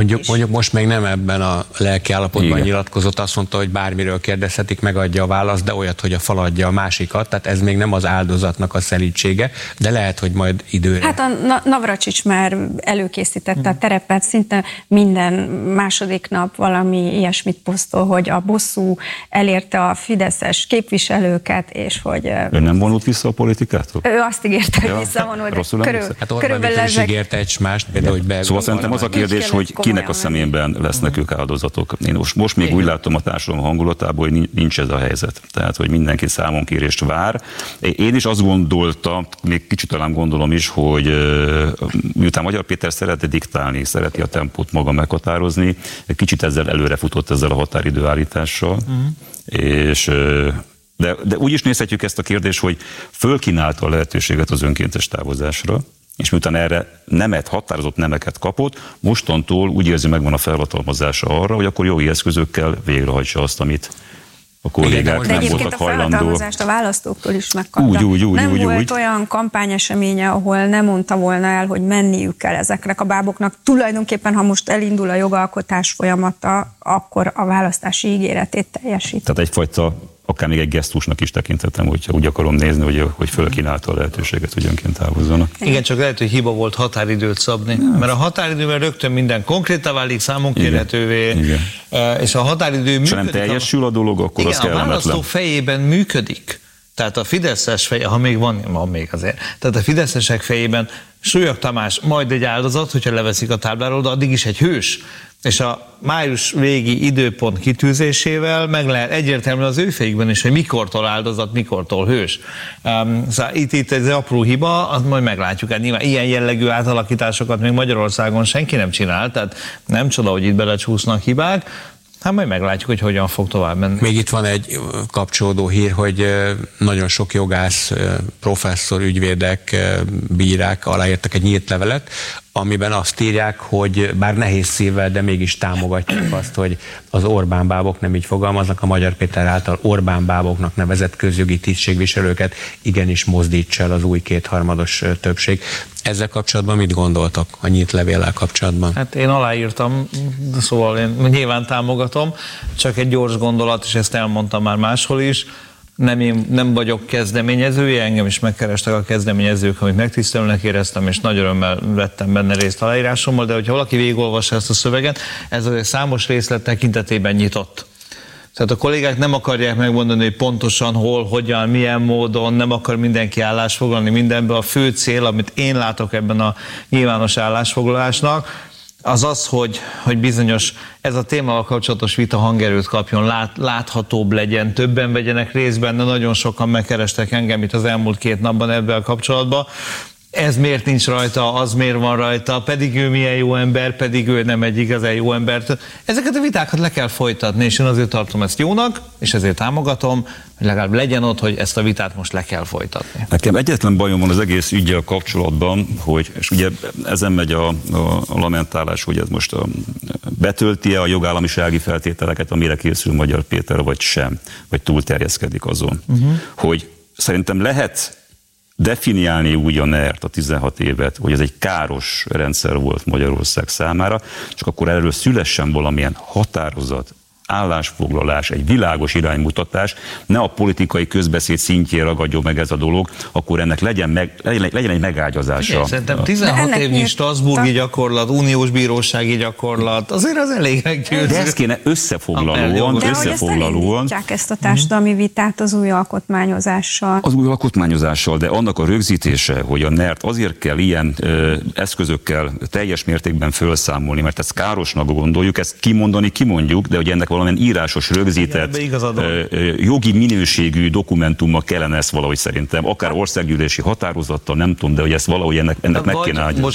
Mondjuk most még nem ebben a lelki állapotban nyilatkozott, azt mondta, hogy bármiről kérdezhetik, megadja a választ, de olyat, hogy a fal adja a másikat, tehát ez még nem az áldozatnak a szelídsége, de lehet, hogy majd időre. Hát a Navracsics már előkészítette a terepet, szinte minden második nap valami ilyesmit posztol, hogy a bosszú elérte a fideszes képviselőket, és hogy... Ő nem vonult vissza a politikától? Ő azt ígérte, hogy visszavonul, de körülbelül ezek... ígérte egymást, például, hogy Szóval szerintem az a kérdés, hogy kinek a szemében lesznek ők áldozatok. Én most még úgy látom a társadalom hangulatában, hogy nincs ez a helyzet. Tehát, hogy mindenki számonkérést vár. Én is azt gondoltam, még kicsit talán gondolom is, hogy miután Magyar Péter szereti diktálni, szereti a tempót maga meghatározni, kicsit ezzel előrefutott ezzel a határidőállítással, és de úgy is nézhetjük ezt a kérdést, hogy fölkínálta a lehetőséget az önkéntes távozásra, és miután erre határozott nemeket kapott, mostantól úgy érzi, megvan a felhatalmazása arra, hogy akkor jogi eszközökkel végrehajtsa azt, amit a kollégák nem voltak hajlandó. A felhatalmazást a választóktól is megkapta. Nem volt olyan kampányeseménye, ahol nem mondta volna el, hogy menniük kell ezeknek a báboknak. Tulajdonképpen, ha most elindul a jogalkotás folyamata, akkor a választási ígéretét teljesít. Tehát egyfajta, akár még egy gesztusnak is tekintettem, hogyha úgy akarom nézni, hogy fölkínálta a lehetőséget, hogy önként távozzanak. Igen, csak lehet, hogy hiba volt határidőt szabni. Mert a határidővel rögtön minden konkrétá válik, számon kérhetővé, és a határidő működik. Ha nem teljesül a dolog, akkor az kellemetlen. A választó fejében működik. Tehát a fideszes fejében, ha még van még azért, tehát a fideszesek fejében Súlyog Tamás majd egy áldozat, hogyha leveszik a tábláról, de addig is egy hős. És a május végi időpont kitűzésével meg lehet egyértelműen az ő fejükben is, hogy mikortól áldozat, mikortól hős. Szóval itt ez apró hiba, azt majd meglátjuk. Hát nyilván ilyen jellegű átalakításokat még Magyarországon senki nem csinál, tehát nem csoda, hogy itt belecsúsznak hibák. Hát majd meglátjuk, hogy hogyan fog tovább menni. Még itt van egy kapcsolódó hír, hogy nagyon sok jogász, professzor, ügyvédek, bírák aláírtak egy nyílt levelet, amiben azt írják, hogy bár nehéz szívvel, de mégis támogatják azt, hogy az Orbán bábok, nem így fogalmaznak, a Magyar Péter által Orbán báboknak nevezett közjogi tisztségviselőket igenis mozdítsa el az új kétharmados többség. Ezzel kapcsolatban mit gondoltak a nyílt levéllel kapcsolatban? Hát én aláírtam, szóval én nyilván támogatom, csak egy gyors gondolat, és ezt elmondtam már máshol is, nem vagyok kezdeményezője, engem is megkerestek a kezdeményezők, amit megtisztelőnek éreztem, és nagy örömmel vettem benne részt aláírásommal, de hogyha valaki végigolvassa ezt a szöveget, ez azért számos részlet tekintetében nyitott. Tehát a kollégák nem akarják megmondani, hogy pontosan hol, hogyan, milyen módon, nem akar mindenki állásfoglalni mindenben. A fő cél, amit én látok ebben a nyilvános állásfoglalásnak, az az, hogy bizonyos ez a témával kapcsolatos vita hangerőt kapjon, láthatóbb legyen, többen vegyenek részt benne, nagyon sokan megkerestek engem itt az elmúlt 2 napban ebben a kapcsolatban. Ez miért nincs rajta, az miért van rajta, pedig ő milyen jó ember, pedig ő nem egy igazán jó ember. Ezeket a vitákat le kell folytatni, és én azért tartom ezt jónak, és ezért támogatom, hogy legalább legyen ott, hogy ezt a vitát most le kell folytatni. Nekem egyetlen bajom van az egész üggyel kapcsolatban, hogy, és ugye ezen megy a lamentálás, hogy ez most betölti-e a jogállamisági feltételeket, amire készül Magyar Péter, vagy sem, vagy túlterjeszkedik azon. Hogy szerintem lehet definiálni úgy a NER-t, a 16 évet, hogy ez egy káros rendszer volt Magyarország számára, csak akkor erről szülessen valamilyen határozat, állásfoglalás, egy világos iránymutatás, ne a politikai közbeszéd szintjén ragadjon meg ez a dolog, akkor ennek legyen egy megágyazása. Igen, szerintem 16 évnyi strasbourgi gyakorlat, uniós bírósági gyakorlat, azért az elég meggyőző. De ezt kéne összefoglalóan. De hogy ezt elindítják ezt a társadalmi vitát az új alkotmányozással. Az új alkotmányozással, de annak a rögzítése, hogy a NER-t azért kell ilyen eszközökkel teljes mértékben felszámolni, mert ezt károsnak gondoljuk, ezt kimondjuk, de hogy ennek valamilyen írásos, rögzített, jogi minőségű dokumentummal kellene ezt valahogy szerintem, akár országgyűlési határozattal, nem tudom, de hogy ezt valahogy ennek meg kéne adni.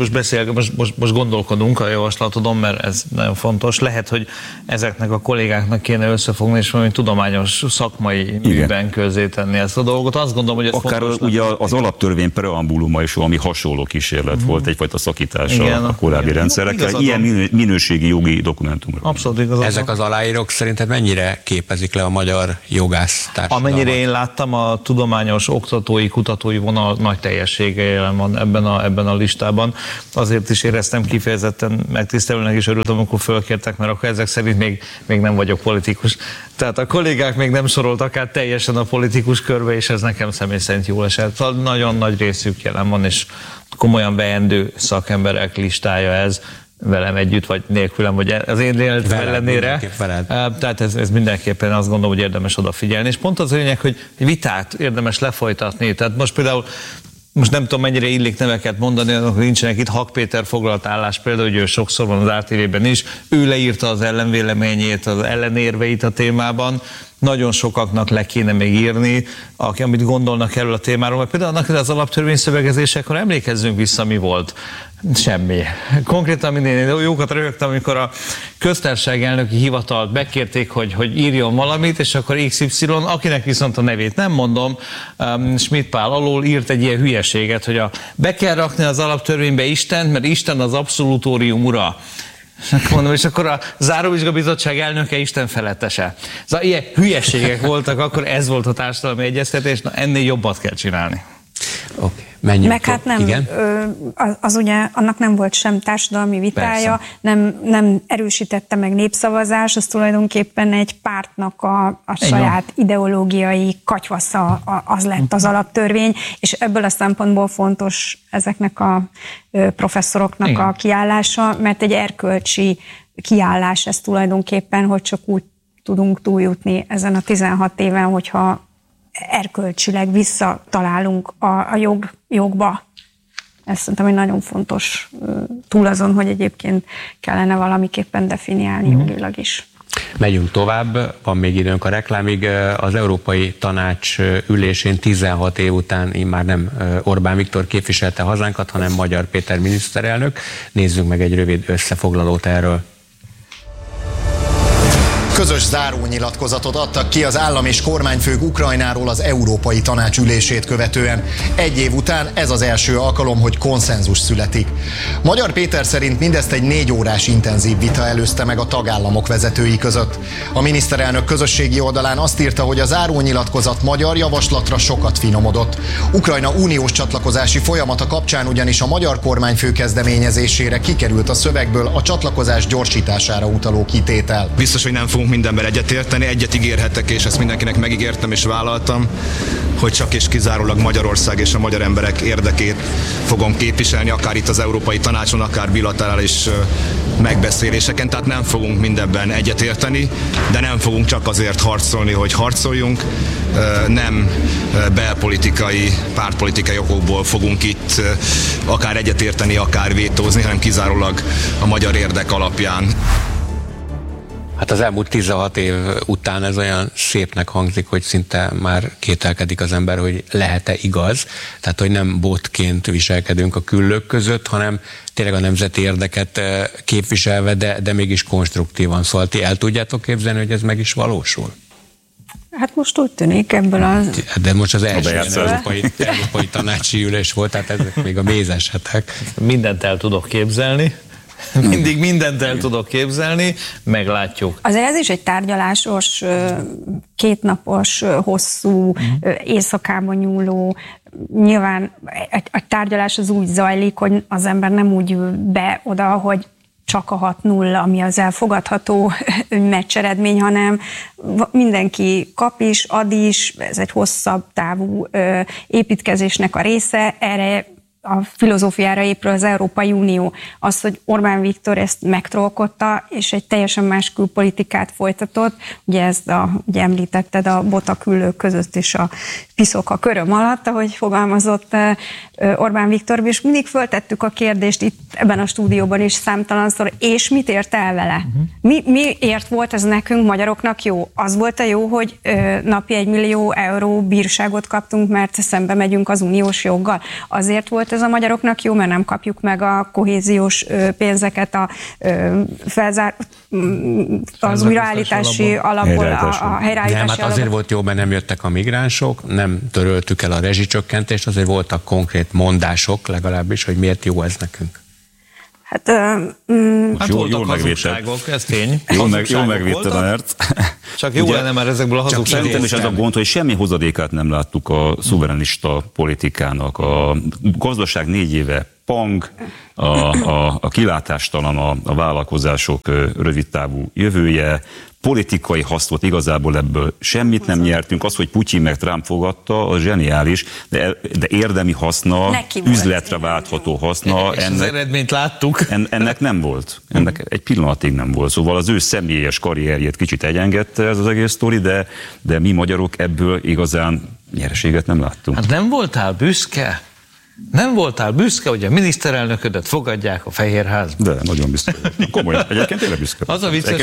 Most gondolkodunk a javaslatodon, mert ez nagyon fontos. Lehet, hogy ezeknek a kollégáknak kéne összefogni, és valami tudományos, szakmai műben közzétenni ezt a dolgot. Azt gondolom, hogy ez akár ugye az alaptörvény preambuluma is valami hasonló kísérlet volt, egyfajta szakítása a korábbi rendszerekkel. Ilyen minőségi jogi dokumentumra. Abszolút igazad. Ezek az aláírók szerinted mennyire képezik le a magyar jogász társadalmat? Amennyire én láttam, a tudományos, oktatói, kutatói vonal nagy teljessége jelen van ebben a listában. Azért is éreztem kifejezetten megtisztelőnek, és örültem, amikor fölkértek, mert akkor ezek szerint még nem vagyok politikus. Tehát a kollégák még nem soroltak át teljesen a politikus körbe, és ez nekem személy szerint jól esett. Nagyon nagy részük jelen van, és komolyan veendő szakemberek listája ez, velem együtt, vagy nélkülem, vagy az én életem ellenére. Tehát ez mindenképpen azt gondolom, hogy érdemes odafigyelni. És pont az a lényeg, hogy vitát érdemes lefolytatni. Tehát most például, nem tudom, mennyire illik neveket mondani, hogy nincsenek itt, Hak Péter foglalt állás, például, hogy ő sokszor van az ATV-ben is, ő leírta az ellenvéleményét, az ellenérveit a témában, nagyon sokaknak le kéne még írni, amit gondolnak erről a témáról, mert például annak az alaptörvény szövegezésekor emlékezzünk vissza, mi volt. Semmi. Konkrétan én jókat röhögtem, amikor a köztársaság elnöki hivatalt bekérték, hogy írjon valamit, és akkor XY, akinek viszont a nevét nem mondom, Schmidt Pál alól írt egy ilyen hülyeséget, hogy be kell rakni az alaptörvénybe Istent, mert Isten az abszolutórium ura. Mondom, és akkor a záróvizsgabizottság elnöke Isten felettese. Szóval ilyen hülyeségek voltak, akkor ez volt a társadalmi egyeztetés, na ennél jobbat kell csinálni. Okay. Meg hát nem, az ugye, annak nem volt sem társadalmi vitája, nem erősítette meg népszavazás, az tulajdonképpen egy pártnak a saját ideológiai katyvasza, az lett az alaptörvény, és ebből a szempontból fontos ezeknek a professzoroknak a kiállása, mert egy erkölcsi kiállás ez tulajdonképpen, hogy csak úgy tudunk túljutni ezen a 16 éven, hogyha erkölcsileg visszatalálunk a jogba. Ez szerintem egy nagyon fontos túl azon, hogy egyébként kellene valamiképpen definiálni jogilag is. Megyünk tovább, van még időnk a reklámig. Az Európai Tanács ülésén 16 év után már nem Orbán Viktor képviselte hazánkat, hanem Magyar Péter miniszterelnök. Nézzünk meg egy rövid összefoglalót erről. Közös zárónyilatkozatot adtak ki az állam és kormányfők Ukrajnáról az Európai Tanács ülését követően. Egy év után ez az első alkalom, hogy konszenzus születik. Magyar Péter szerint mindezt egy 4 órás intenzív vita előzte meg a tagállamok vezetői között. A miniszterelnök közösségi oldalán azt írta, hogy a zárónyilatkozat magyar javaslatra sokat finomodott. Ukrajna uniós csatlakozási folyamata kapcsán ugyanis a magyar kormányfő kezdeményezésére kikerült a szövegből a csatlakozás gyorsítására utaló kitétel. Biztos, hogy nem fogunk mindenben egyetérteni, egyet ígérhetek, és ezt mindenkinek megígértem és vállaltam, hogy csak és kizárólag Magyarország és a magyar emberek érdekét fogom képviselni, akár itt az Európai Tanácson, akár bilaterális megbeszéléseken, tehát nem fogunk mindenben egyetérteni, de nem fogunk csak azért harcolni, hogy harcoljunk, nem belpolitikai, pártpolitikai okokból fogunk itt akár egyetérteni, akár vétózni, hanem kizárólag a magyar érdek alapján. Hát az elmúlt 16 év után ez olyan szépnek hangzik, hogy szinte már kételkedik az ember, hogy lehet-e igaz. Tehát, hogy nem botként viselkedünk a küllők között, hanem tényleg a nemzeti érdeket képviselve, de mégis konstruktívan. Szóval ti el tudjátok képzelni, hogy ez meg is valósul? Hát most úgy tűnik ebből az... De most az első európai tanácsi ülés volt, tehát ezek még a mézesetek. Mindent el tudok képzelni. Mindig mindent el tudok képzelni, meglátjuk. Azért ez is egy tárgyalásos, 2 napos, hosszú, éjszakában nyúló, nyilván a tárgyalás az úgy zajlik, hogy az ember nem úgy ül be oda, hogy csak a 6-0, ami az elfogadható meccseredmény, hanem mindenki kap is, ad is, ez egy hosszabb távú építkezésnek a része, erre a filozófiára épül az Európai Unió. Az, hogy Orbán Viktor ezt megtrollkodta, és egy teljesen más külpolitikát folytatott, ugye ugye említetted a botaküllők között is a piszok a köröm alatt, ahogy fogalmazott Orbán Viktor, és mindig föltettük a kérdést itt ebben a stúdióban is számtalanszor, és mit ért el vele? Miért volt ez nekünk, magyaroknak jó? Az volt a jó, hogy napi 1 millió euró bírságot kaptunk, mert szembe megyünk az uniós joggal. Azért volt ez a magyaroknak jó, mert nem kapjuk meg a kohéziós pénzeket az újraállítási alapból, a helyreállítási alapból. Hát azért volt jó, mert nem jöttek a migránsok, nem töröltük el a rezsicsökkentést, azért voltak konkrét mondások legalábbis, hogy miért jó ez nekünk. Hát jól megvédtek. Ez tény. Jól megvédted, mert... Csak jó lenne már ezekből a hazugságokból. Szerintem is ez a gond, hogy semmi hozadékát nem láttuk a szuverenista politikának. A gazdaság 4 éve pang, a kilátástalan a vállalkozások rövidtávú jövője, politikai hasznot igazából ebből semmit nem nyertünk. Az, hogy Putyin meg Trump fogadta, az zseniális, de érdemi haszna, üzletre váltható haszna. Az eredményt láttuk. Ennek nem volt. Ennek egy pillanatig nem volt. Szóval az ő személyes karrierjét kicsit egyengedte ez az egész sztori, de mi magyarok ebből igazán nyereséget nem láttunk. Hát nem voltál büszke? Nem voltál büszke, hogy a miniszterelnöködet fogadják a Fehérházba? De, nagyon büszke. Komolyan, egyébként tényleg büszke. Az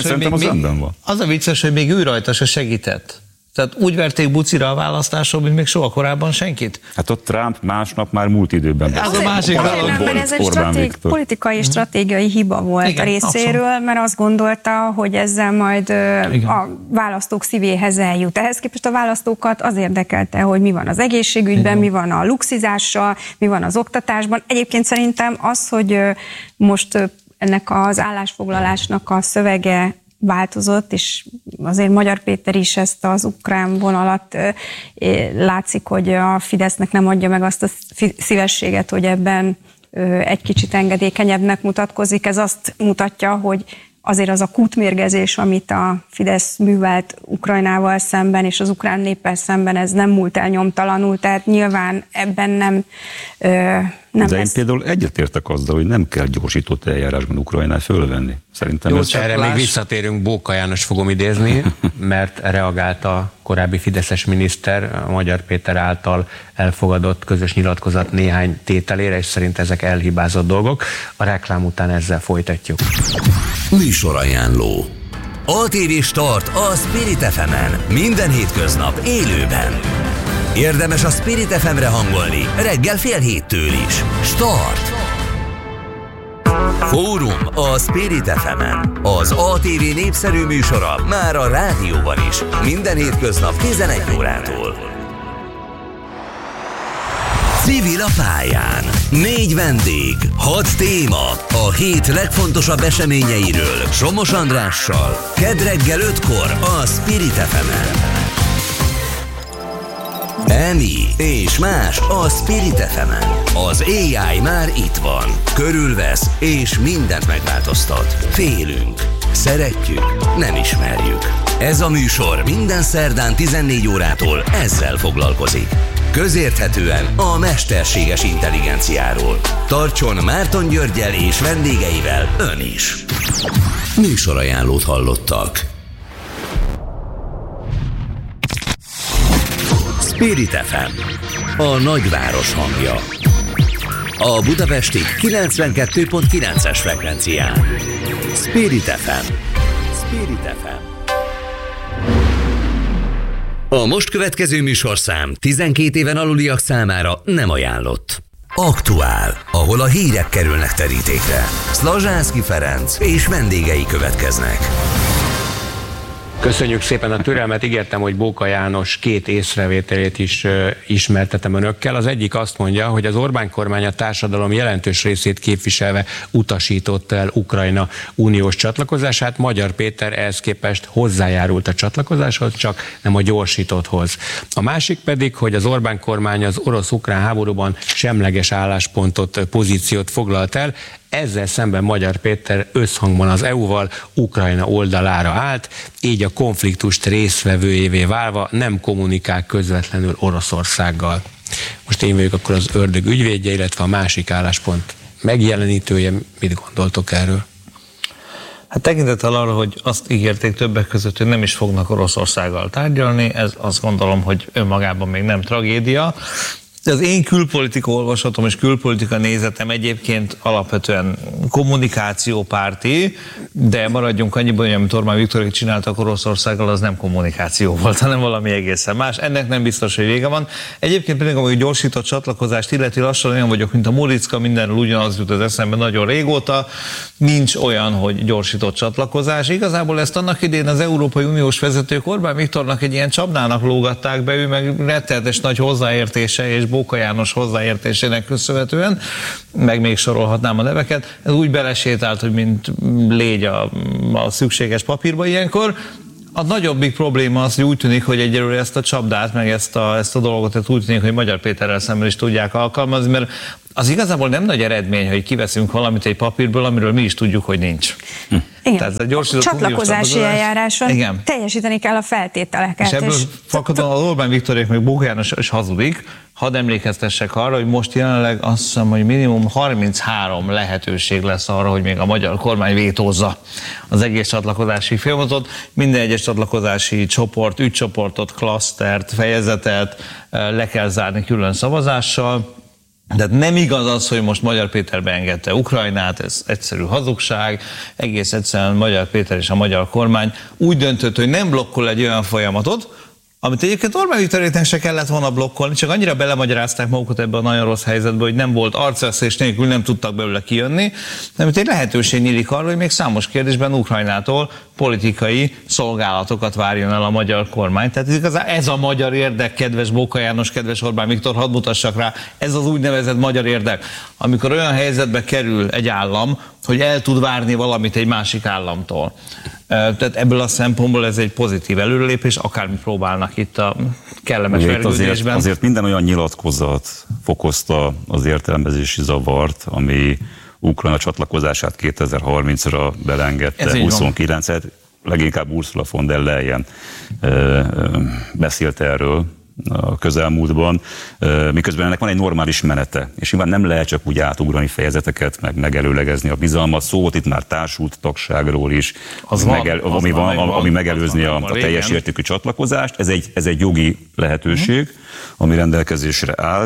a vicces, hogy még ő rajta se segített. Tehát úgy verték bucira a választásról, mint még soha korábban senkit. Hát ott Trump másnap már múlt időben. Ez a másik dolog. Ez egy politikai, stratégiai hiba volt. Igen, a részéről, abszolút. Mert azt gondolta, hogy ezzel majd a választók szívéhez eljut. Ehhez képest a választókat az érdekelte, hogy mi van az egészségügyben, mi van a luxizással, mi van az oktatásban. Egyébként szerintem az, hogy most ennek az állásfoglalásnak a szövege változott, és azért Magyar Péter is ezt az ukrán vonalat látszik, hogy a Fidesznek nem adja meg azt a szívességet, hogy ebben egy kicsit engedékenyebbnek mutatkozik. Ez azt mutatja, hogy azért az a kútmérgezés, amit a Fidesz művelt Ukrajnával szemben és az ukrán néppel szemben, ez nem múlt el nyomtalanul, tehát nyilván ebben nem de én például egyetértek azzal, hogy nem kell gyorsított eljárásban Ukrajnát fölvenni. Szerintem erre még visszatérünk, Bóka János fogom idézni, mert reagált a korábbi fideszes miniszter, a Magyar Péter által elfogadott közös nyilatkozat néhány tételére, és szerint ezek elhibázott dolgok. A reklám után ezzel folytatjuk. Műsorajánló. ATV Start a Spirit FM-en. Minden hétköznap élőben. Érdemes a Spirit FM-re hangolni, reggel 6:30 is. Start! Fórum a Spirit FM-en. Az ATV népszerű műsora már a rádióban is. Minden hétköznap 11 órától. Civil a pályán. 4 vendég, 6 téma. A hét legfontosabb eseményeiről Somos Andrással. Kedd reggel 5-kor a Spirit FM-en. Emi és más a Spirit FM-en. Az AI már itt van. Körülvesz és mindent megváltoztat. Félünk, szeretjük, nem ismerjük. Ez a műsor minden szerdán 14 órától ezzel foglalkozik. Közérthetően a mesterséges intelligenciáról. Tartson Márton Györggyel és vendégeivel ön is. Műsorajánlót hallottak. Spirit FM, a nagyváros hangja. A budapesti 92.9-es frekvencián. Spirit FM. Spirit FM. A most következő műsorszám 12 éven aluliak számára nem ajánlott. Aktuál, ahol a hírek kerülnek terítékre. Szlazsánszky Ferenc és vendégei következnek. Köszönjük szépen a türelmet, ígértem, hogy Bóka János 2 észrevételét is ismertetem önökkel. Az egyik azt mondja, hogy az Orbán kormány a társadalom jelentős részét képviselve utasította el Ukrajna uniós csatlakozását. Magyar Péter ehhez képest hozzájárult a csatlakozáshoz, csak nem a gyorsítotthoz. A másik pedig, hogy az Orbán kormány az orosz-ukrán háborúban semleges álláspontot, pozíciót foglalt el. Ezzel szemben Magyar Péter összhangban az EU-val Ukrajna oldalára állt, így a konfliktust résztvevőjévé válva nem kommunikál közvetlenül Oroszországgal. Most én vagyok akkor az ördög ügyvédje, illetve a másik álláspont megjelenítője. Mit gondoltok erről? Hát tekintettel arra, hogy azt ígérték többek között, hogy nem is fognak Oroszországgal tárgyalni, ez azt gondolom, hogy önmagában még nem tragédia. De az én külpolitika olvasatom és külpolitika nézetem egyébként alapvetően kommunikációpárti, de maradjunk annyiban, hogy amit Orbán Viktorék csináltak Oroszországgal, az nem kommunikáció volt, hanem valami egészen más. Ennek nem biztos, hogy vége van. Egyébként pedig, ahogy gyorsított csatlakozást illeti, lassan olyan vagyok, mint a Móriczka, mindenről ugyanaz jut az eszembe nagyon régóta. Nincs olyan, hogy gyorsított csatlakozás. Igazából ezt annak idén az Európai Uniós vezetők Orbán Viktornak egy ilyen csapdának lógatták be, ő meg rettenetes nagy hozzáértése és Bóka János hozzáértésének köszönhetően, meg még sorolhatnám a neveket, ez úgy belesétált, hogy mint légy a szükséges papírba ilyenkor. A nagyobbik probléma az, hogy úgy tűnik, hogy egyelőre ezt a csapdát, meg ezt a dolgot úgy tűnik, hogy Magyar Péterrel szemben is tudják alkalmazni, mert az igazából nem nagy eredmény, hogy kiveszünk valamit egy papírból, amiről mi is tudjuk, hogy nincs. Igen. A csatlakozási eljáráson teljesíteni kell a feltételeket. És ebből fakadóan az Orbán Viktorék meg Bóka János is hazudik. Hadd emlékeztessek arra, hogy most jelenleg azt hiszem, hogy minimum 33 lehetőség lesz arra, hogy még a magyar kormány vétózza az egész csatlakozási folyamatot. Minden egyes csatlakozási csoport, ügycsoportot, klasztert, fejezetet le kell zárni külön szavazással. De nem igaz az, hogy most Magyar Péter beengedte Ukrajnát, ez egyszerű hazugság, egész egyszerűen Magyar Péter és a magyar kormány úgy döntött, hogy nem blokkol egy olyan folyamatot, amit egyébként Orbán Viktoréknek se kellett volna blokkolni, csak annyira belemagyarázták magukat ebbe a nagyon rossz helyzetbe, hogy nem volt arcvesztés nélkül, nem tudtak belőle kijönni, de egy lehetőség nyílik arra, hogy még számos kérdésben Ukrajnától politikai szolgálatokat várjon el a magyar kormány. Tehát igazán ez a magyar érdek, kedves Bóka János, kedves Orbán Viktor, hadd mutassak rá, ez az úgynevezett magyar érdek, amikor olyan helyzetbe kerül egy állam, hogy el tud várni valamit egy másik államtól. Tehát ebből a szempontból ez egy pozitív előrelépés, akármi próbálnak itt a kellemes vergődésben. Azért minden olyan nyilatkozat fokozta az értelmezési zavart, ami Ukrajna csatlakozását 2030-ra belengedte, 29-et, leginkább Ursula von der Leyen beszélt erről a közelmúltban, miközben ennek van egy normális menete, és nyilván nem lehet csak úgy átugrani fejezeteket, meg megelőlegezni a bizalmat, szót itt már társult tagságról is, ami megelőzni a teljes értékű csatlakozást. Ez egy jogi lehetőség, ami rendelkezésre áll,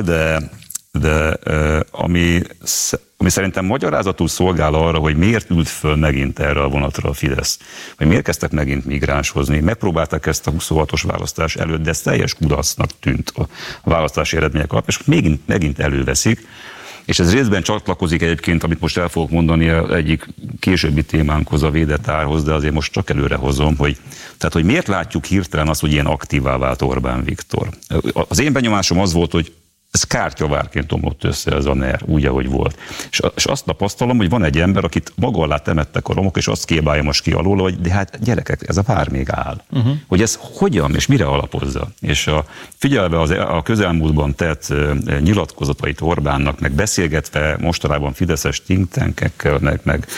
de ami szerintem magyarázatul szolgál arra, hogy miért ült föl megint erre a vonatra a Fidesz, vagy miért kezdtek megint migráns hozni. Megpróbálták ezt a 26-os választás előtt, de ez teljes kudarcnak tűnt a választási eredmények alapján, és megint előveszik. És ez részben csatlakozik egyébként, amit most el fogok mondani, egyik későbbi témánkhoz, a védett árhoz, de azért most csak előre hozom, hogy miért látjuk hirtelen azt, hogy ilyen aktívá vált Orbán Viktor. Az én benyomásom az volt, hogy ez kártyavárként omlott össze ez a NER, úgy, ahogy volt. És azt tapasztalom, hogy van egy ember, akit maga alá temettek a romok, és azt kébálja most ki alól, hogy de hát gyerekek, ez a vár még áll. Hogy ez hogyan és mire alapozza. És figyelve a közelmúltban tett nyilatkozatait Orbánnak, meg beszélgetve mostanában fideszes think tankekkel, meg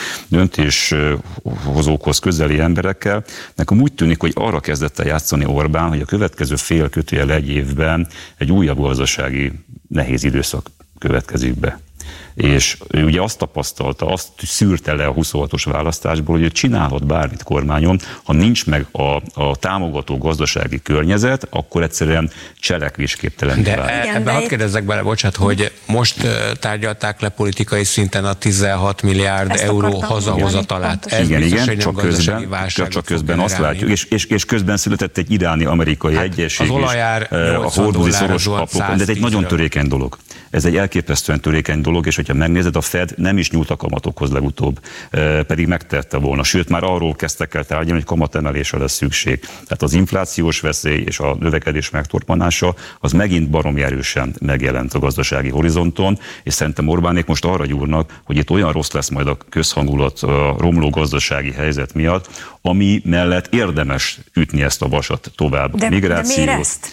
döntéshozókhoz közeli emberekkel, nekem úgy tűnik, hogy arra kezdett el játszani Orbán, hogy a következő egy évben egy újabb gazdasági nehéz időszak következik be. És ő ugye azt tapasztalta, azt szűrte le a 26-os választásból, hogy ő csinálhat bármit kormányon, ha nincs meg a támogató gazdasági környezet, akkor egyszerűen cselekvésképtelen. De ebben hadd kérdezzek bele, bocsánat, hogy most tárgyalták le politikai szinten a 16 milliárd euró hazahozatalát. Igen, csak közben azt látjuk, és közben született egy iráni-amerikai egyesség, az olajár a horduzi szoros kapok, de ez egy nagyon törékeny dolog. Ez egy elképesztően törékeny dolog, és hogyha megnézed, a Fed nem is nyúlt a kamatokhoz legutóbb, pedig megtette volna. Sőt, már arról kezdtek el tárgyalni, hogy kamatemelésre lesz szükség. Tehát az inflációs veszély és a növekedés megtorpanása az megint baromi erősen megjelent a gazdasági horizonton, és szerintem Orbánék most arra gyúrnak, hogy itt olyan rossz lesz majd a közhangulat a romló gazdasági helyzet miatt, ami mellett érdemes ütni ezt a vasat tovább. De miért ezt?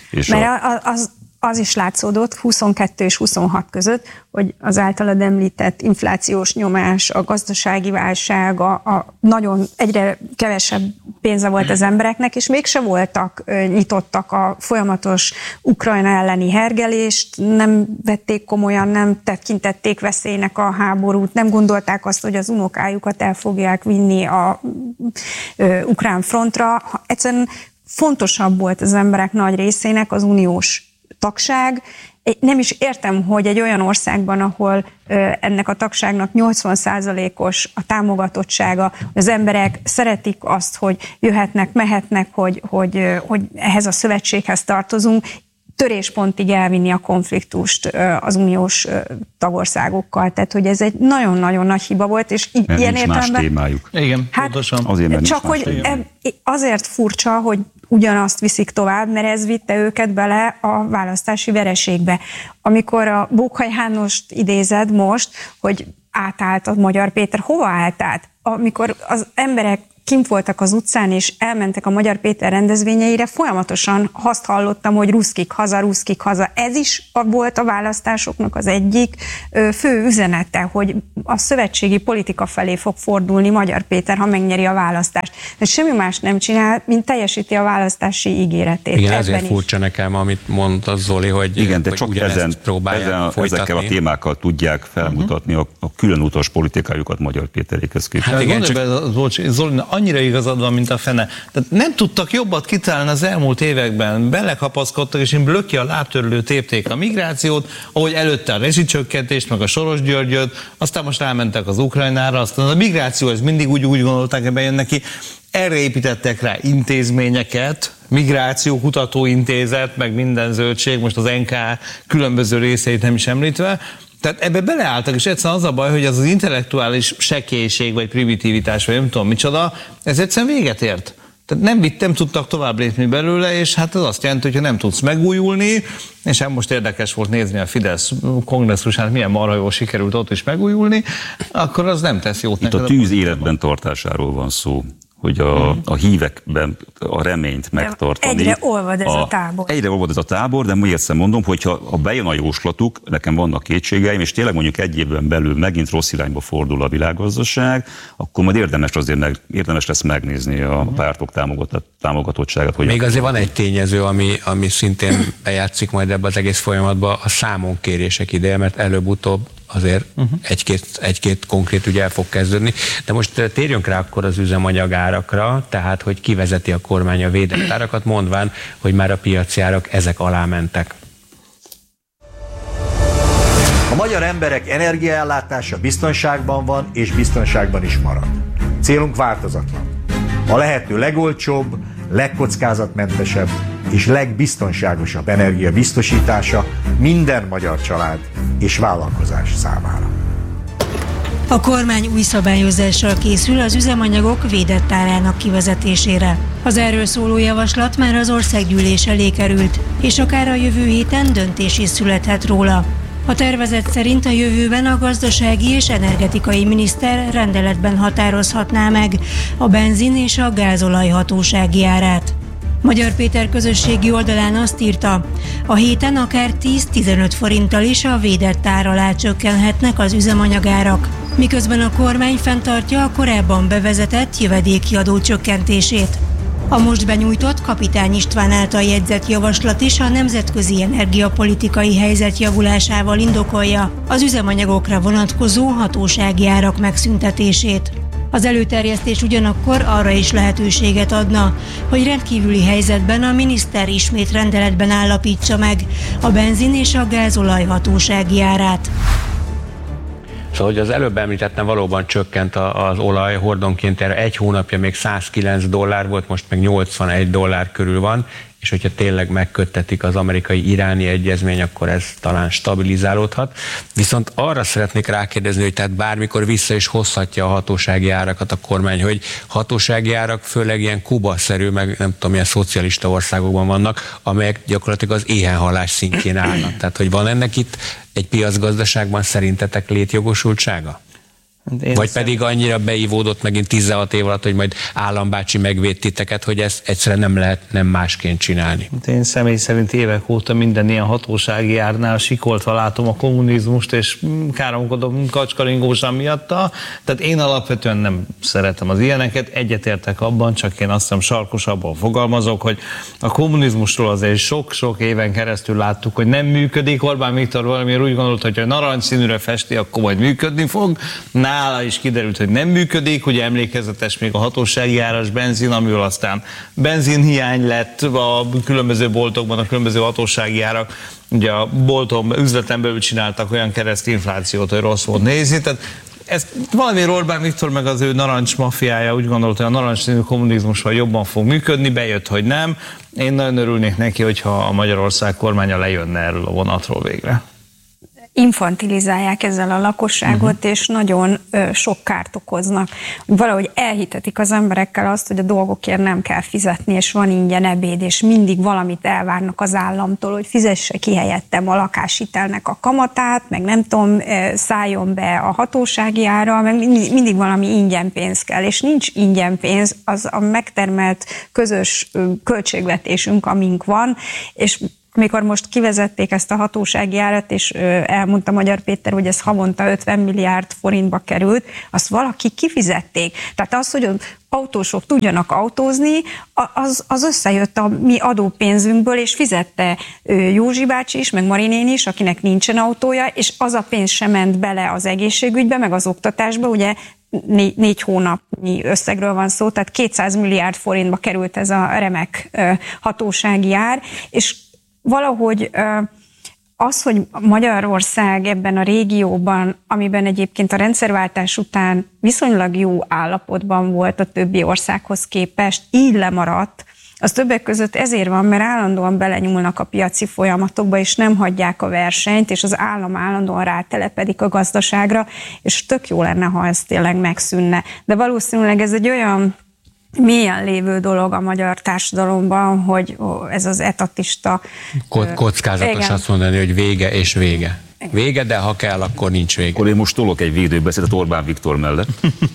Az is látszódott 22 és 26 között, hogy az általad említett inflációs nyomás, a gazdasági válság, a nagyon egyre kevesebb pénze volt az embereknek, és mégse voltak nyitottak a folyamatos Ukrajna elleni hergelést, nem vették komolyan, nem tekintették veszélynek a háborút, nem gondolták azt, hogy az unokájukat el fogják vinni a ukrán frontra. Egyszerűen fontosabb volt az emberek nagy részének az uniós tagság. Nem is értem, hogy egy olyan országban, ahol ennek a tagságnak 80%-os a támogatottsága, az emberek szeretik azt, hogy jöhetnek, mehetnek, hogy ehhez a szövetséghez tartozunk, töréspontig elvinni a konfliktust az uniós tagországokkal. Tehát, hogy ez egy nagyon-nagyon nagy hiba volt, és ilyen értelemben... más témájuk. Igen, hát, pontosan. Azért, csak hogy azért furcsa, hogy ugyanazt viszik tovább, mert ez vitte őket bele a választási vereségbe. Amikor a Bókhaj Jánost idézed most, hogy átállt a Magyar Péter, hova állt át? Amikor az emberek kint voltak az utcán, és elmentek a Magyar Péter rendezvényeire, folyamatosan azt hallottam, hogy ruszkik haza. Ez is volt a választásoknak az egyik fő üzenete, hogy a szövetségi politika felé fog fordulni Magyar Péter, ha megnyeri a választást. De semmi más nem csinál, mint teljesíti a választási ígéretét. Igen, ezért furcsa nekem, amit mondta Zoli, hogy igen, de csak ezekkel a témákkal tudják felmutatni a különutas politikájukat Magyar Péterékhez képest. Hát igen, Zoli, annyira igazad van, mint a fene. Tehát nem tudtak jobbat kitalálni az elmúlt években. Belekapaszkodtak, és blökki a lábtörlő tépték a migrációt, ahogy előtte a rezsicsökkentést, meg a Soros Györgyöt, aztán most rámentek az Ukrajnára, aztán a migráció, ez mindig úgy gondolták, hogy bejön neki. Erre építettek rá intézményeket, Migráció Kutatóintézet, meg minden zöldség, most az NK különböző részeit nem is említve. Tehát ebbe beleálltak, és egyszerűen az a baj, hogy az intellektuális sekélység, vagy primitivitás, vagy nem tudom micsoda, ez egyszerűen véget ért. Tehát nem tudtak tovább lépni belőle, és hát ez azt jelenti, hogy nem tudsz megújulni, és hát most érdekes volt nézni a Fidesz kongresszusán, milyen marha jól sikerült ott is megújulni, akkor az nem tesz jót. Itt a tűz életben tartásásáról van szó, hogy a hívekben a reményt megtartani. Egyre olvad ez a tábor. Egyre olvad ez a tábor, de még egyszer mondom, hogy ha bejön a jóslatuk, nekem vannak kétségeim, és tényleg mondjuk egy évben belül megint rossz irányba fordul a világgazdaság, akkor majd érdemes lesz megnézni a pártok támogatottságát. Még azért van egy tényező, ami szintén bejátszik majd ebbe az egész folyamatba, a számonkérések ideje, mert előbb-utóbb azért egy-két konkrét ügy el fog kezdődni. De most térjünk rá akkor az üzemanyagárakra, tehát hogy kivezeti a kormány a védett árakat, mondván, hogy már a piaci árak ezek alá mentek. A magyar emberek energiaellátása biztonságban van, és biztonságban is marad. Célunk változatlan. A lehető legolcsóbb, legkockázatmentesebb és legbiztonságosabb energia biztosítása minden magyar család és vállalkozás számára. A kormány új szabályozással készül az üzemanyagok védett árának kivezetésére. Az erről szóló javaslat már az országgyűlés elé került, és akár a jövő héten döntés is születhet róla. A tervezet szerint a jövőben a gazdasági és energetikai miniszter rendeletben határozhatná meg a benzin és a gázolaj hatósági árát. Magyar Péter közösségi oldalán azt írta, a héten akár 10-15 forinttal is a védett ár alá csökkenhetnek az üzemanyagárak, miközben a kormány fenntartja a korábban bevezetett jövedéki adó csökkentését. A most benyújtott Kapitány István által jegyzett javaslat is a nemzetközi energiapolitikai helyzet javulásával indokolja az üzemanyagokra vonatkozó hatósági árak megszüntetését. Az előterjesztés ugyanakkor arra is lehetőséget adna, hogy rendkívüli helyzetben a miniszter ismét rendeletben állapítsa meg a benzin és a gázolaj hatósági árát. Szóval, hogy az előbb említettem, valóban csökkent az olaj hordonként, erre egy hónapja még $109 volt, most meg $81 körül van, és hogyha tényleg megköttetik az amerikai-iráni egyezmény, akkor ez talán stabilizálódhat. Viszont arra szeretnék rákérdezni, hogy tehát bármikor vissza is hozhatja a hatósági árakat a kormány, hogy hatósági árak főleg ilyen Kuba-szerű, meg nem tudom, milyen szocialista országokban vannak, amelyek gyakorlatilag az éhenhalás szintjén állnak. Tehát, hogy van ennek itt egy piacgazdaságban szerintetek létjogosultsága? Vagy pedig annyira beívódott megint 16 év alatt, hogy majd állambácsi megvéd titeket, hogy ezt egyszerűen nem lehet nem másként csinálni. Én személy szerint évek óta minden ilyen hatósági árnál sikoltva látom a kommunizmust, és káromkodom kacskaringósan miatta. Tehát én alapvetően nem szeretem az ilyeneket, egyetértek abban, csak én azt hiszem sarkosabban fogalmazok, hogy a kommunizmusról azért sok-sok éven keresztül láttuk, hogy nem működik. Orbán Viktor valamiért úgy gondolt, hogy ha narancsszínűre festi, akkor majd működni fog. Nála is kiderült, hogy nem működik, ugye emlékezetes még a hatósági áras benzin, amiből aztán benzinhiány lett a különböző boltokban, a különböző hatósági árak. Ugye a bolton, üzleten belül csináltak olyan keresztinflációt, hogy rossz volt nézni. Tehát ez valamiért Orbán Viktor meg az ő narancs mafiája úgy gondolta, hogy a narancsszínű kommunizmussal jobban fog működni, bejött, hogy nem. Én nagyon örülnék neki, hogyha a Magyarország kormánya lejönne erről a vonatról végre. infantilizálják ezzel a lakosságot, és nagyon sok kárt okoznak. Valahogy elhitetik az emberekkel azt, hogy a dolgokért nem kell fizetni, és van ingyen ebéd, és mindig valamit elvárnak az államtól, hogy fizesse ki helyettem a lakáshitelnek a kamatát, meg nem tudom, szálljon be a hatósági ára, meg mindig valami ingyen pénz kell, és nincs ingyen pénz, az a megtermelt közös költségvetésünk, amink van, és amikor most kivezették ezt a hatósági árat, és elmondta Magyar Péter, hogy ez havonta 50 milliárd forintba került, azt valaki kifizették. Tehát az, hogy az autósok tudjanak autózni, az összejött a mi adópénzünkből, és fizette Józsi bácsi is, meg Mari néni is, akinek nincsen autója, és az a pénz sem ment bele az egészségügybe, meg az oktatásba, ugye 4 hónapnyi összegről van szó, tehát 200 milliárd forintba került ez a remek hatósági ár, és valahogy az, hogy Magyarország ebben a régióban, amiben egyébként a rendszerváltás után viszonylag jó állapotban volt a többi országhoz képest, így lemaradt, az többek között ezért van, mert állandóan belenyúlnak a piaci folyamatokba, és nem hagyják a versenyt, és az állam állandóan rátelepedik a gazdaságra, és tök jó lenne, ha ez tényleg megszűnne. De valószínűleg ez egy olyan mélyen lévő dolog a magyar társadalomban, hogy ez az etatista... Kockázatos igen. Azt mondani, hogy vége és vége. Vége, de ha kell, akkor nincs vége. Akkor én most tolok egy védőbeszédet Orbán Viktor mellett.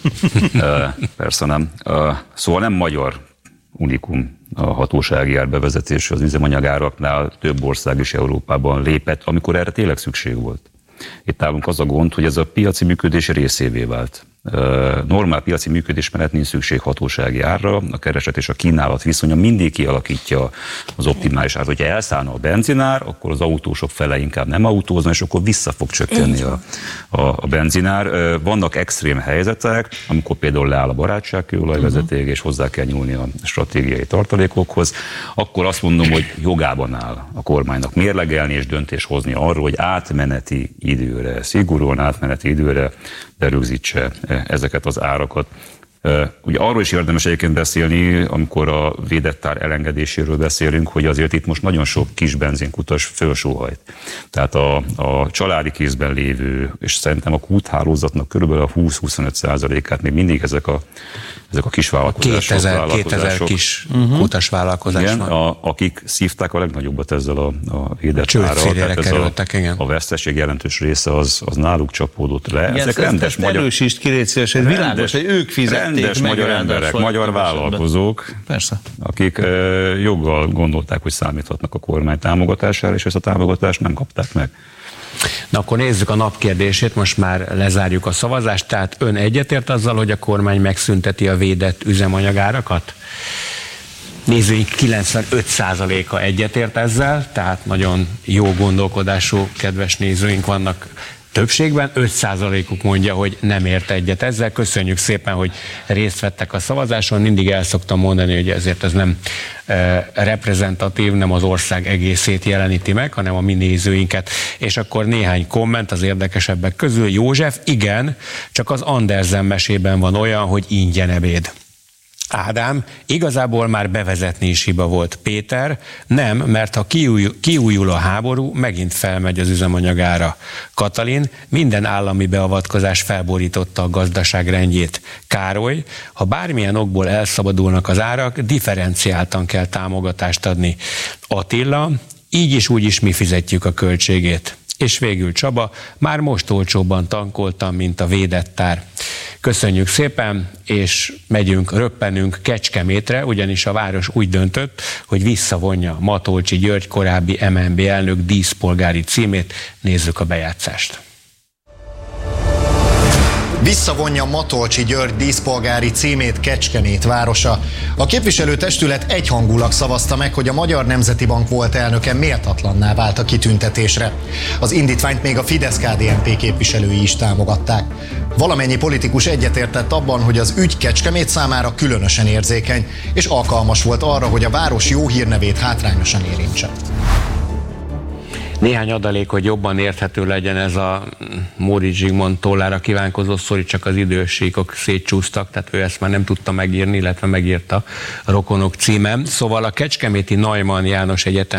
Persze nem. Szóval nem magyar unikum a hatósági ár bevezetése az üzemanyagáraknál, több ország is Európában lépett, amikor erre tényleg szükség volt. Itt nálunk az a gond, hogy ez a piaci működés részévé vált. Normál piaci működés mellett nincs szükség hatósági árra, a kereslet és a kínálat viszonya mindig kialakítja az optimális árat. Hogyha elszállna a benzinár, akkor az autósok fele inkább nem autózna, és akkor vissza fog csökkenni a benzinár. Vannak extrém helyzetek, amikor például leáll a barátságkőolajvezeték, és hozzá kell nyúlni a stratégiai tartalékokhoz, akkor azt mondom, hogy jogában áll a kormánynak mérlegelni és döntés hozni arról, hogy átmeneti időre, szigorúan átmeneti időre berögzítse ezeket az árakat. Ugye arról is érdemes egyébként beszélni, amikor a védett ár elengedéséről beszélünk, hogy azért itt most nagyon sok kis benzinkutas fölsóhajt. Tehát a családi kézben lévő, és szerintem a kúthálózatnak körülbelül a 20-25%-át még mindig ezek a kis vállalkozások. 2000 kis kutas vállalkozás igen, van. Akik szívták a legnagyobbat ezzel a védett árral. Kerültek, a veszteség jelentős része az náluk csapódott le. Igen, ezek rendes magyar... Erősítsd ki, légy szíves, hogy világos, hogy ők fizették. Rendes magyar emberek, magyar vállalkozók, persze, akik joggal gondolták, hogy számíthatnak a kormány támogatására, és ezt a támogatást nem kapták meg. Na akkor nézzük a nap kérdését, most már lezárjuk a szavazást, tehát ön egyetért azzal, hogy a kormány megszünteti a védett üzemanyagárakat? Nézőink 95%-a egyetért ezzel, tehát nagyon jó gondolkodású kedves nézőink vannak többségben, 5%-uk mondja, hogy nem ért egyet ezzel. Köszönjük szépen, hogy részt vettek a szavazáson. Mindig el szoktam mondani, hogy ezért ez nem reprezentatív, nem az ország egészét jeleníti meg, hanem a mi nézőinket. És akkor néhány komment az érdekesebbek közül. József, igen, csak az Andersen mesében van olyan, hogy ingyen ebéd. Ádám, igazából már bevezetni is hiba volt. Péter, nem, mert ha kiújul a háború, megint felmegy az üzemanyagára. Katalin, minden állami beavatkozás felborította a gazdaság rendjét. Károly, ha bármilyen okból elszabadulnak az árak, differenciáltan kell támogatást adni. Attila, így is úgy is mi fizetjük a költségét. És végül Csaba, már most olcsóbban tankoltam, mint a védett ár. Köszönjük szépen, és röppenünk Kecskemétre, ugyanis a város úgy döntött, hogy visszavonja Matolcsy György korábbi MNB elnök díszpolgári címét. Nézzük a bejátszást. Visszavonja Matolcsy György díszpolgári címét Kecskemét városa. A képviselőtestület egyhangulag szavazta meg, hogy a Magyar Nemzeti Bank volt elnöke méltatlanná vált a kitüntetésre. Az indítványt még a Fidesz-KDNP képviselői is támogatták. Valamennyi politikus egyetértett abban, hogy az ügy Kecskemét számára különösen érzékeny, és alkalmas volt arra, hogy a város jó hírnevét hátrányosan érintse. Néhány adalék, hogy jobban érthető legyen ez a Móricz Zsigmond tollára kívánkozó sztori, csak az idősíkok szétcsúsztak, tehát ő ezt már nem tudta megírni, illetve megírta a Rokonok címem. Szóval a Kecskeméti Neumann János Egyetem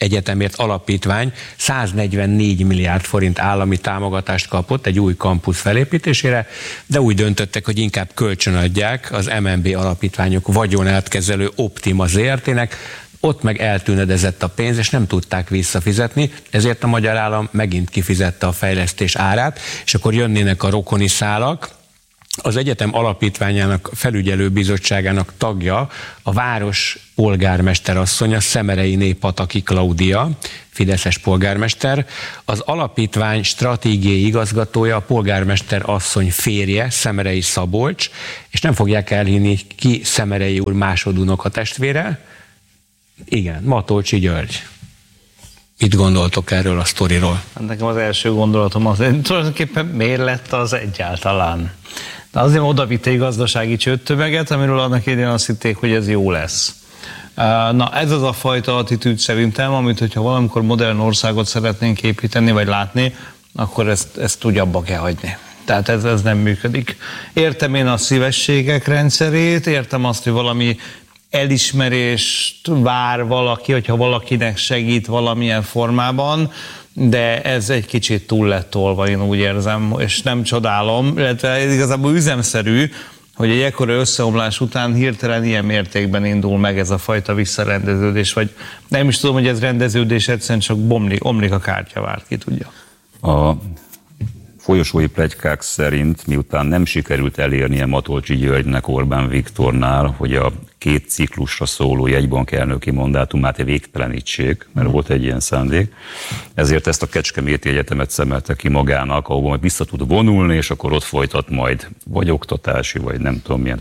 Egyetemért Alapítvány 144 milliárd forint állami támogatást kapott egy új kampusz felépítésére, de úgy döntöttek, hogy inkább kölcsönadják az MNB alapítványok vagyonátkezelő Optima Zrt-nek, ott meg eltűnödezett a pénz, és nem tudták visszafizetni, ezért a magyar állam megint kifizette a fejlesztés árát, és akkor jönnének a rokoni szálak. Az egyetem alapítványának felügyelőbizottságának tagja a város polgármesterasszonya, Szemerei Pataki Klaudia, fideszes polgármester, az alapítvány stratégiai igazgatója, a polgármester asszony férje, Szemerei Szabolcs, és nem fogják elhinni, ki Szemerei úr másodunoka testvére. Igen, Matolcsy György. Mit gondoltok erről a sztoriról? Nekem az első gondolatom az, hogy tulajdonképpen miért lett az egyáltalán? De azért odavitte egy gazdasági csődtömeget, amiről annak idején azt hitték, hogy ez jó lesz. Na, ez az a fajta attitűd szerintem, amit hogyha valamikor modern országot szeretnénk építeni, vagy látni, akkor ezt úgy abba kell hagyni. Tehát ez nem működik. Értem én a szívességek rendszerét, értem azt, hogy valami elismerést vár valaki, hogyha valakinek segít valamilyen formában, de ez egy kicsit túl lett tolva, én úgy érzem, és nem csodálom, illetve igazából üzemszerű, hogy egy ekkora összeomlás után hirtelen ilyen mértékben indul meg ez a fajta visszarendeződés, vagy nem is tudom, hogy ez rendeződés, egyszerűen csak omlik a kártyavár, ki tudja. A folyosói pletykák szerint, miután nem sikerült elérnie Matolcsy Györgynek Orbán Viktornál, hogy a 2 ciklusra szóló jegybankelnöki mandátumát végtelenítsék, mert volt egy ilyen szándék, ezért ezt a Kecskeméti Egyetemet szemelte ki magának, ahol majd vissza tud vonulni, és akkor ott folytat majd vagy oktatási, vagy nem tudom milyen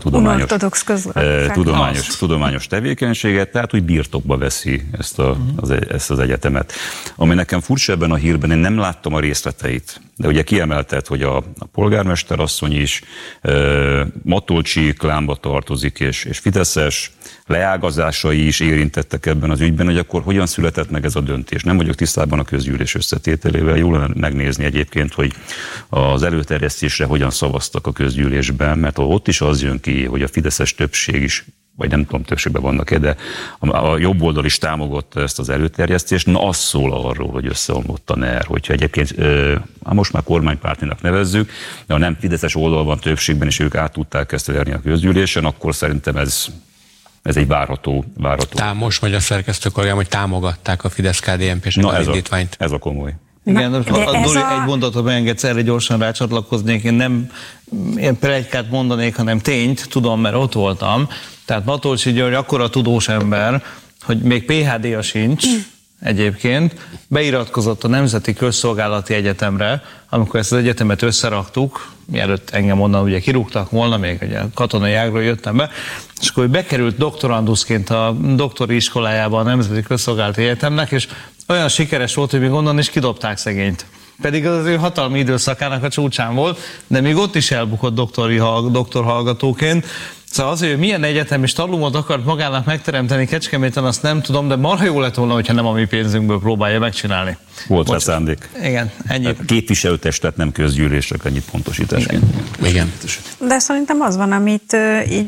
tudományos tevékenységet, tehát úgy birtokba veszi ezt az egyetemet. Ami nekem furcsa ebben a hírben, én nem láttam a részleteit, de ugye kiemelted, hogy a polgármester asszony is Matolcsy klánba tartozik, és fideszes, leágazásai is érintettek ebben az ügyben, hogy akkor hogyan született meg ez a döntés. Nem vagyok tisztában a közgyűlés összetételével, jól lenne megnézni egyébként, hogy az előterjesztésre hogyan szavaztak a közgyűlésben, mert ott is az jön ki, hogy a fideszes többség is, vagy nem tudom, többségben vannak-e, de a jobb oldal is támogatta ezt az előterjesztést, na az szól arról, hogy összeomlott a NER, hogyha egyébként most már kormánypártinak nevezzük, de ha nem fideszes oldal van többségben, és ők át tudták ezt elérni a közgyűlésen, akkor szerintem ez egy várható. Most vagy a szerkesztő kollégám, hogy támogatták a Fidesz-KDNP-s indítványt. Ez a komoly. Igen, egy mondatot beengedsz, erre gyorsan rácsatlakoznék, én pletykát mondanék, hanem tényt, tudom, mert ott voltam. Tehát Matolcsy György akkora tudós ember, hogy még PhD-ja sincs egyébként, beiratkozott a Nemzeti Közszolgálati Egyetemre, amikor ezt az egyetemet összeraktuk, mielőtt engem onnan ugye kirúgtak volna, még egy katonai ágról jöttem be, és akkor bekerült doktoranduszként a doktori iskolájába a Nemzeti Közszolgálati Egyetemnek, és olyan sikeres volt, hogy még onnan is kidobták szegényt. Pedig az ő hatalmi időszakának a csúcsán volt, de még ott is elbukott doktorhallgatóként. Szóval az, hogy milyen egyetemi stallumot akart magának megteremteni Kecskeméten, azt nem tudom, de marha jó lett volna, hogyha nem a mi pénzünkből próbálja megcsinálni. Volt rá szándék. Igen, ennyi. Képviselőtestet, nem közgyűlések, ennyit pontosításként. Igen. De szerintem az van, amit így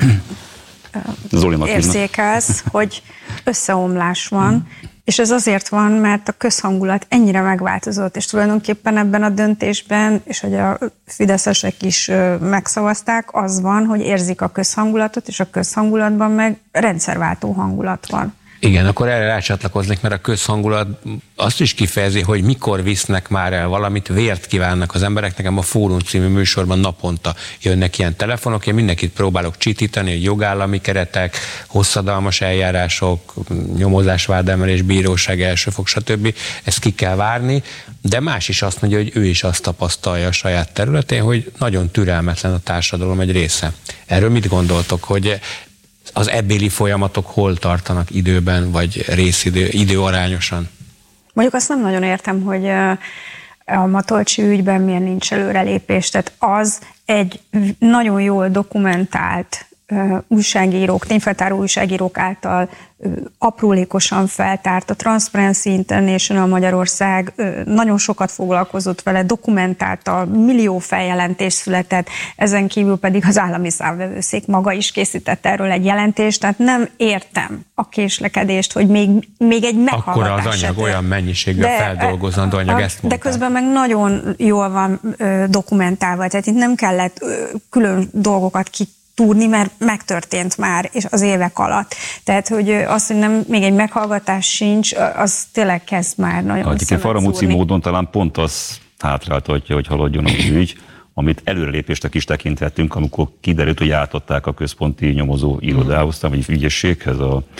érzékelsz, hogy összeomlás van, és ez azért van, mert a közhangulat ennyire megváltozott, és tulajdonképpen ebben a döntésben, és hogy a fideszesek is megszavazták, az van, hogy érzik a közhangulatot, és a közhangulatban meg rendszerváltó hangulat van. Igen, akkor erre rácsatlakoznék, mert a közhangulat azt is kifejezi, hogy mikor visznek már el valamit, vért kívánnak az emberek. Nekem a Fórum című műsorban naponta jönnek ilyen telefonok, én mindenkit próbálok csitítani, hogy jogállami keretek, hosszadalmas eljárások, nyomozás, vádemelés, bíróság, elsőfok, stb. Ezt ki kell várni, de más is azt mondja, hogy ő is azt tapasztalja a saját területén, hogy nagyon türelmetlen a társadalom egy része. Erről mit gondoltok, hogy az ebbéli folyamatok hol tartanak időben, vagy időarányosan? Mondjuk azt nem nagyon értem, hogy a Matolcsy ügyben milyen nincs előrelépés. Tehát az egy nagyon jól dokumentált újságírók, tényfeltáró újságírók által aprólékosan feltárt. A Transparency International Magyarország nagyon sokat foglalkozott vele, dokumentálta, millió feljelentés született, ezen kívül pedig az állami számvevőszék maga is készített erről egy jelentést, tehát nem értem a késlekedést, hogy még egy meghallgatás. Akkor az anyag olyan mennyiségben feldolgozandó anyag, ezt mondták. De közben meg nagyon jól van dokumentálva, tehát itt nem kellett külön dolgokat kitúrni, mert megtörtént már és az évek alatt. Tehát, hogy az, hogy nem, még egy meghallgatás sincs, az tényleg kezd már nagyon szemet faramúci módon talán pont az hátráltatja, hogy haladjon az ügy, amit előrelépésnek is tekinthettünk, amikor kiderült, hogy átadták a központi nyomozó irodához, vagy ügyészséghez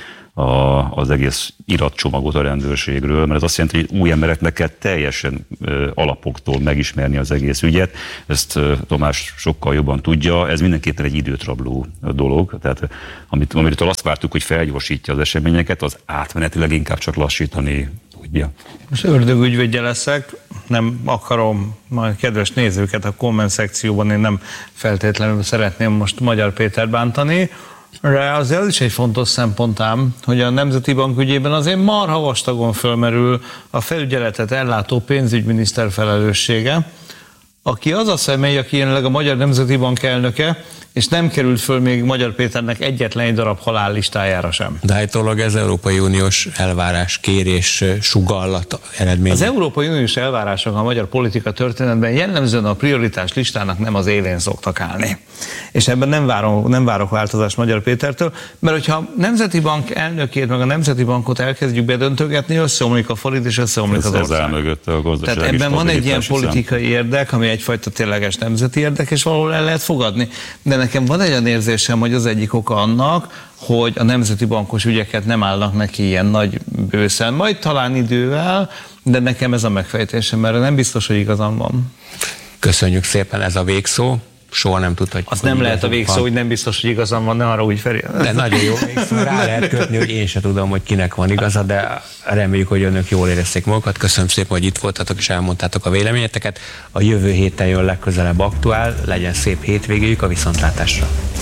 az egész iratcsomagot a rendőrségről, mert ez azt jelenti, hogy új embereknek kell teljesen alapoktól megismerni az egész ügyet. Ezt Tamás sokkal jobban tudja, ez mindenképpen egy időt rabló dolog, tehát amitől azt vártuk, hogy felgyorsítja az eseményeket, az átmenetileg inkább csak lassítani tudja. Most ördögügyvédje leszek, nem akarom, majd kedves nézőket a komment szekcióban, én nem feltétlenül szeretném most Magyar Pétert bántani, de azért az is egy fontos szempont ám, hogy a Nemzeti Bank ügyében azért marha vastagon fölmerül a felügyeletet ellátó pénzügyminiszter felelőssége, aki az a személy, aki jelenleg a Magyar Nemzeti Bank elnöke, és nem került föl még Magyar Péternek egyetlen egy darab halállistájára sem. De állítólag ez Európai Uniós elvárás, kérés, sugallat eredmény. Az Európai Uniós elvárások a magyar politika történetben jellemzően a prioritás listának nem az élén szoktak állni. És ebben nem várok változást Magyar Pétertől, mert hogyha a Nemzeti Bank elnökét, meg a Nemzeti Bankot elkezdjük bedöntögetni, összeomlik a forint és összeomlik az ország. Tehát ebben van egy ilyen politikai érdek, ami egyfajta tényleges nemzeti érdek, és valahol el lehet fogadni. De nekem van egy olyan érzésem, hogy az egyik oka annak, hogy a nemzeti bankos ügyeket nem állnak neki ilyen nagy bőszen, majd talán idővel, de nekem ez a megfejtésem, mert nem biztos, hogy igazam van. Köszönjük szépen, ez a végszó. Soha nem tudhatjuk. Az nem lehet a végszó, hogy nem biztos, hogy igazam van, ne arra úgy Feri. De nagyon jó végszó, rá lehet kötni, hogy én se tudom, hogy kinek van igaza, de reméljük, hogy önök jól érezték magukat. Köszönöm szépen, hogy itt voltatok és elmondtátok a véleményeteket. A jövő héten jön legközelebb aktuál, legyen szép hétvégéjük, a viszontlátásra.